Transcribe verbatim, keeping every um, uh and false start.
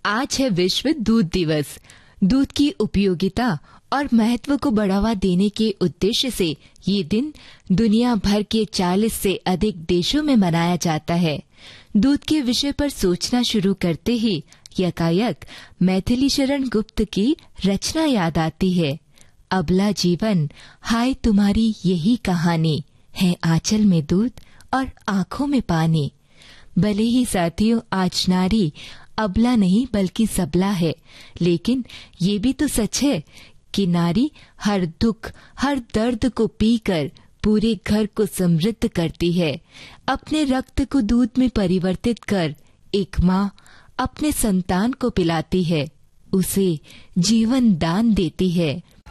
आज है विश्व दूध दिवस। दूध की उपयोगिता और महत्व को बढ़ावा देने के उद्देश्य से ये दिन दुनिया भर के चालीस से अधिक देशों में मनाया जाता है। दूध के विषय पर सोचना शुरू करते ही यकायक मैथिली शरण गुप्त की रचना याद आती है। अबला जीवन हाय तुम्हारी यही कहानी है, आंचल में दूध और आंखों में पानी। भले ही साथियों आज नारी अबला नहीं बल्कि सबला है, लेकिन ये भी तो सच है कि नारी हर दुख हर दर्द को पीकर पूरे घर को समृद्ध करती है। अपने रक्त को दूध में परिवर्तित कर एक माँ अपने संतान को पिलाती है, उसे जीवन दान देती है।